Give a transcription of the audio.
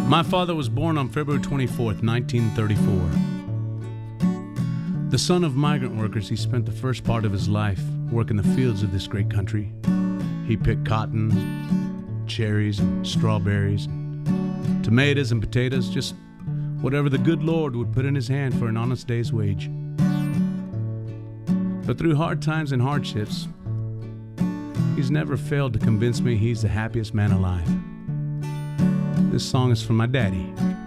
My father was born on February 24th, 1934. The son of migrant workers, he spent the first part of his life working the fields of this great country. He picked cotton, cherries, and strawberries, and tomatoes and potatoes, just whatever the good Lord would put in his hand for an honest day's wage. But through hard times and hardships, he's never failed to convince me he's the happiest man alive. This song is from my daddy.